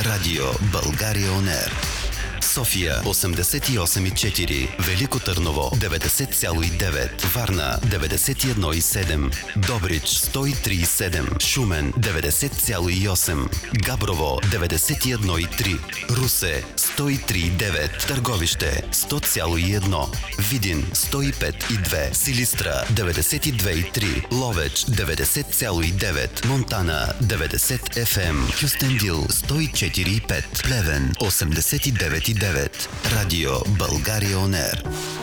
Радио България Он Ер. София 88,4, Велико Търново 90,9, Варна 91,7, Добрич 103,7, Шумен 90,8, Габрово 91,3, Русе 103,9, Търговище 100,1, Видин 105,2, Силистра 92,3, Ловеч 90,9, Монтана 90 FM, Кюстендил 104,5, Плевен 89,9. Радио България Он Ер.